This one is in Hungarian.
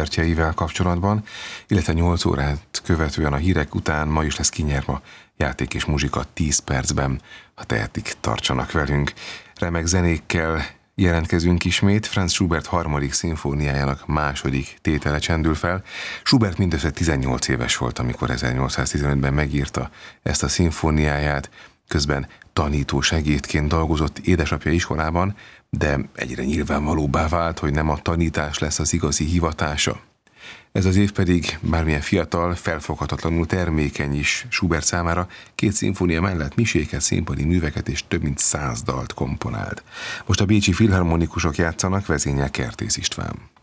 koncertjeivel kapcsolatban, illetve 8 órát követően a hírek után ma is lesz kinyerva játék és muzsika 10 percben, ha tehetik, tartsanak velünk. Remek zenékkel jelentkezünk ismét. Franz Schubert 3. szimfóniájának második tétele csendül fel. Schubert mindössze 18 éves volt, amikor 1815-ben megírta ezt a szimfóniáját, közben tanító segédként dolgozott édesapja iskolában, de egyre nyilvánvalóbbá vált, hogy nem a tanítás lesz az igazi hivatása. Ez az év pedig bármilyen fiatal, felfoghatatlanul termékeny is Schubert számára, 2 szimfónia mellett miséket, színpadi műveket és több mint 100 dalt komponált. Most a bécsi filharmonikusok játszanak, vezényel Kertész István.